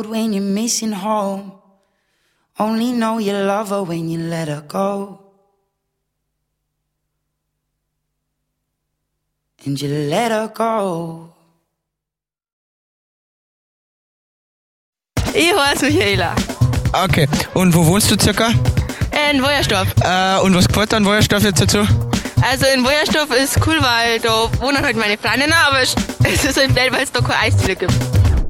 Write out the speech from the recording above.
When you're missing home, only know you love her when you let her go. And you let her go. Ich heiße Michaela. Okay, und wo wohnst du circa? In Wojersdorf. Und was gefällt dir an Wojersdorf jetzt dazu? Also in Wojersdorf ist cool, weil da wohnen halt meine Freundinnen, aber es ist halt blöd, weil es da keine Eisdiele gibt.